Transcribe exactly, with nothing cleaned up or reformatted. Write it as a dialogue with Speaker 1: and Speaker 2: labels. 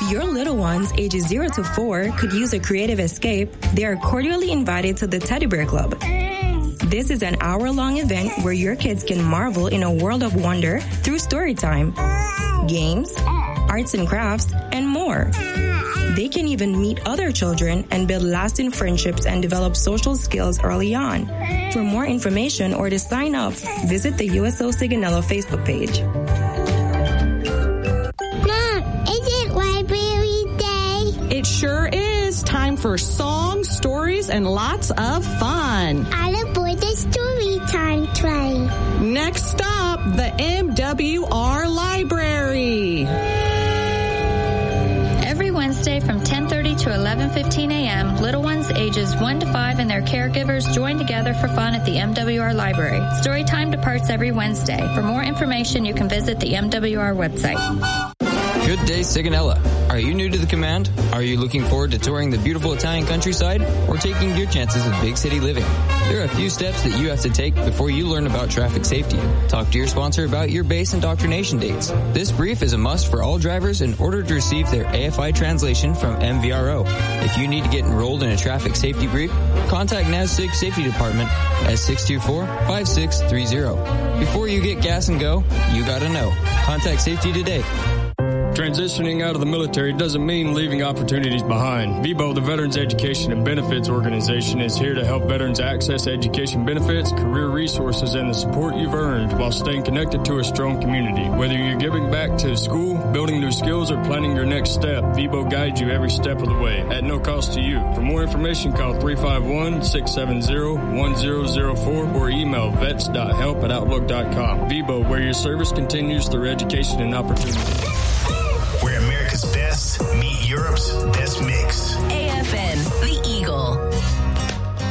Speaker 1: If your little ones ages zero to four could use a creative escape, they are cordially invited to the Teddy Bear Club. This is an hour-long event where your kids can marvel in a world of wonder through story time, games, arts and crafts, and more. They can even meet other children and build lasting friendships and develop social skills early on. For more information or to sign up, visit the U S O Sigonella Facebook page.
Speaker 2: Mom, is it library day?
Speaker 3: It sure is. Time for songs, stories, and lots of fun.
Speaker 2: All aboard the story time train.
Speaker 3: Next stop, the M W R Library.
Speaker 4: Every Wednesday from ten thirty to eleven fifteen a.m., little ones ages one to five and their caregivers join together for fun at the M W R Library. Storytime departs every Wednesday. For more information, you can visit the M W R website.
Speaker 5: Good day, Sigonella. Are you new to the command? Are you looking forward to touring the beautiful Italian countryside or taking your chances with big city living? There are a few steps that you have to take before you learn about traffic safety. Talk to your sponsor about your base indoctrination dates. This brief is a must for all drivers in order to receive their A F I translation from M V R O. If you need to get enrolled in a traffic safety brief, contact N A S SIG Safety Department at six two four, five six three zero. Before you get gas and go, you gotta know. Contact safety today.
Speaker 6: Transitioning out of the military doesn't mean leaving opportunities behind. V B O, the Veterans Education and Benefits Organization, is here to help veterans access education benefits, career resources, and the support you've earned while staying connected to a strong community. Whether you're giving back to school, building new skills, or planning your next step, V B O guides you every step of the way at no cost to you. For more information, call three five one, six seven zero, one zero zero four or email vets dot help at outlook dot com. V B O, where your service continues through education and opportunity.